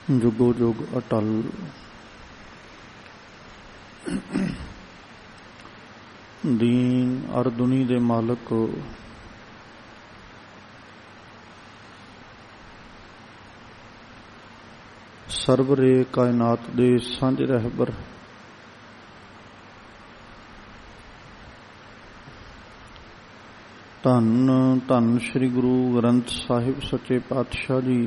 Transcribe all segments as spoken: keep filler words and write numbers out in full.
ਜੁਗੋ ਜੁਗ ਅਟਲ। ਦੀਨ ਅਰ ਦੁਨੀ ਦੇ ਮਾਲਕ ਸਰਵਰੇ ਕਾਇਨਾਤ ਦੇ ਸਾਂਝ ਰਹਿਬਰ ਧੰਨ ਧੰਨ ਸ੍ਰੀ ਗੁਰੂ ਗ੍ਰੰਥ ਸਾਹਿਬ ਸੱਚੇ ਪਾਤਸ਼ਾਹ ਜੀ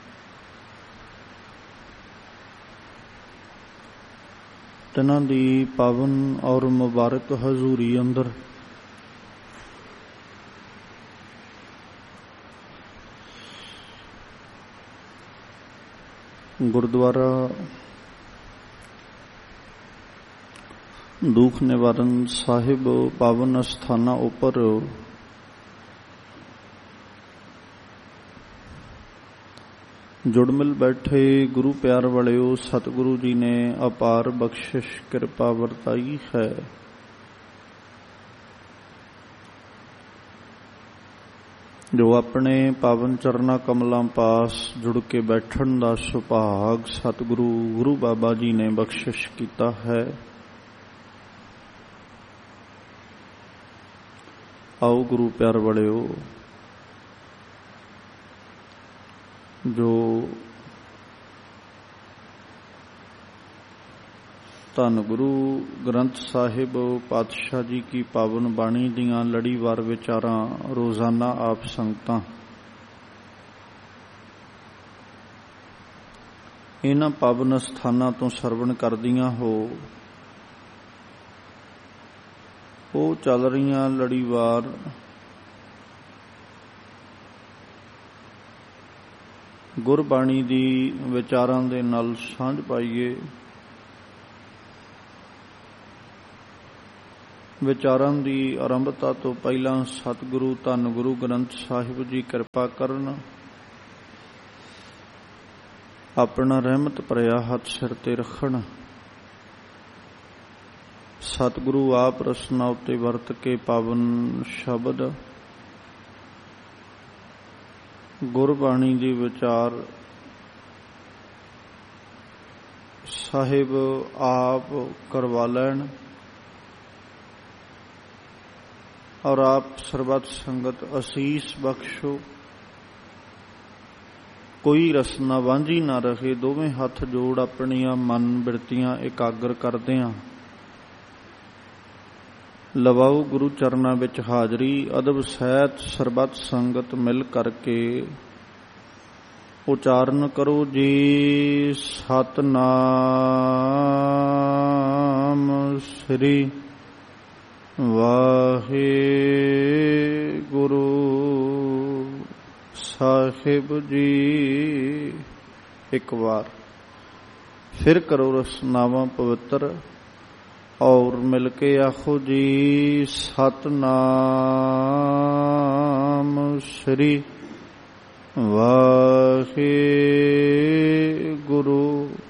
ਤਿਨਾਂ ਦੀ ਪਾਵਨ ਔਰ ਮੁਬਾਰਕ ਹਜ਼ੂਰੀ ਅੰਦਰ ਗੁਰਦੁਆਰਾ ਦੁਖ ਨਿਵਾਰਨ ਸਾਹਿਬ ਪਾਵਨ ਅਸਥਾਨਾਂ ਉੱਪਰ ਜੁੜ ਮਿਲ ਬੈਠੇ ਗੁਰੂ ਪਿਆਰ ਵਾਲਿਓ, ਸਤਿਗੁਰੂ ਜੀ ਨੇ ਅਪਾਰ ਬਖਸ਼ਿਸ਼ ਕਿਰਪਾ ਵਰਤਾਈ ਹੈ। ਜੋ ਆਪਣੇ ਪਾਵਨ ਚਰਨਾਂ ਕਮਲਾਂ ਪਾਸ ਜੁੜ ਕੇ ਬੈਠਣ ਦਾ ਸੁਭਾਗ ਸਤਿਗੁਰੂ ਗੁਰੂ ਬਾਬਾ ਜੀ ਨੇ ਬਖਸ਼ਿਸ਼ ਕੀਤਾ ਹੈ। ਆਓ ਗੁਰੂ ਪਿਆਰ ਵਾਲਿਓ, ਜੋ ਧੰਨ ਗੁਰੂ ਗ੍ਰੰਥ ਸਾਹਿਬ ਪਾਤਸ਼ਾਹ ਜੀ ਕੀ ਪਾਵਨ ਬਾਣੀ ਦੀਆਂ ਲੜੀਵਾਰ ਵਿਚਾਰਾਂ ਰੋਜ਼ਾਨਾ ਆਪ ਸੰਗਤਾਂ ਇਹਨਾਂ ਪਾਵਨ ਸਥਾਨਾਂ ਤੋਂ ਸਰਵਣ ਕਰਦੀਆਂ ਹੋ, ਉਹ ਚੱਲ ਰਹੀਆਂ ਲੜੀਵਾਰ ਗੁਰਬਾਣੀ ਦੀ ਵਿਚਾਰਾਂ ਦੇ ਨਾਲ ਸਾਂਝ ਪਾਈਏ। ਵਿਚਾਰਾਂ ਦੀ ਆਰੰਭਤਾ ਤੋਂ ਪਹਿਲਾਂ ਸਤਿਗੁਰੂ ਧੰਨ ਗੁਰੂ ਗ੍ਰੰਥ ਸਾਹਿਬ ਜੀ ਕਿਰਪਾ ਕਰਨ, ਆਪਣਾ ਰਹਿਮਤ ਭਰਿਆ ਹੱਥ ਸਿਰ ਤੇ ਰੱਖਣ। ਸਤਿਗੁਰੂ ਆਪ ਰਸਨਾ ਉੱਤੇ ਵਰਤ ਕੇ ਪਾਵਨ ਸ਼ਬਦ ਗੁਰਬਾਣੀ ਦੀ ਵਿਚਾਰ ਸਾਹਿਬ ਆਪ ਕਰਵਾ ਲੈਣ ਔਰ ਆਪ ਸਰਬੱਤ ਸੰਗਤ ਅਸੀਸ ਬਖਸ਼ੋ। ਕੋਈ ਰਸਨਾ ਵਾਂਝੀ ਨਾ ਰਹੇ। ਦੋਵੇਂ ਹੱਥ ਜੋੜ ਆਪਣੀਆਂ ਮਨ ਬਿਰਤੀਆਂ ਇਕਾਗਰ ਕਰਦਿਆਂ ਲਵਾਓ ਗੁਰੂ ਚਰਨਾਂ ਵਿੱਚ ਹਾਜ਼ਰੀ। ਅਦਬ ਸਹਿਤ ਸਰਬੱਤ ਸੰਗਤ ਮਿਲ ਕਰਕੇ ਉਚਾਰਨ ਕਰੋ ਜੀ ਸਤਿਨਾਮ ਸ੍ਰੀ ਵਾਹਿਗੁਰੂ ਸਾਹਿਬ ਜੀ। ਇੱਕ ਵਾਰ ਫਿਰ ਕਰੋ ਰਸਨਾਵਾਂ ਪਵਿੱਤਰ ਔਰ ਮਿਲ ਕੇ ਆਖੋ ਜੀ ਸਤਿਨਾਮ ਸ੍ਰੀ ਵਾਹਿਗੁਰੂ